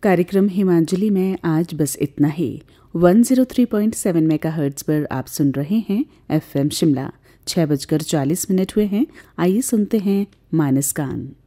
कार्यक्रम हिमांजलि में आज बस इतना ही। 103.7 मेगाहर्ट्ज पर आप सुन रहे हैं FM शिमला। 6:40 हुए हैं। आइए सुनते हैं मानस गान।